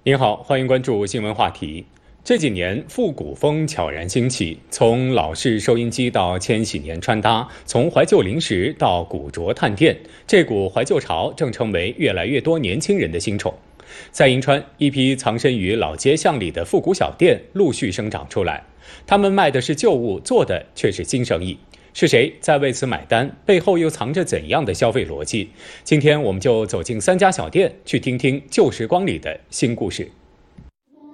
您好，欢迎关注新闻话题。这几年复古风悄然兴起，从老式收音机到千禧年穿搭，从怀旧零食到古着探店，这股怀旧潮正成为越来越多年轻人的新宠。在银川，一批藏身于老街巷里的复古小店陆续生长出来，他们卖的是旧物，做的却是新生意。是谁在为此买单？背后又藏着怎样的消费逻辑？今天我们就走进3家小店，去听听旧时光里的新故事。